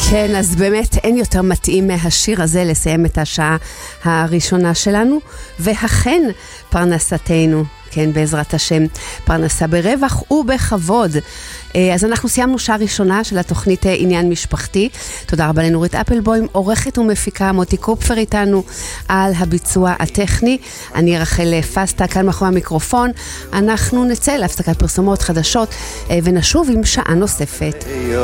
כן, אז באמת אין יותר מתאים מהשיר הזה לסיים את השעה הראשונה שלנו, ואכן פרנסתנו, כן, בעזרת השם, פרנסה ברווח ובכבוד. אז אנחנו סיימנו שעה ראשונה של התוכנית עניין משפחתי. תודה רבה לנורית אפלבוים, עורכת ומפיקה מוטי קופפר איתנו על הביצוע הטכני. אני רחל פסטה, כאן מאחורי המיקרופון. אנחנו נצא להפסקת פרסומות חדשות ונשוב עם שעה נוספת.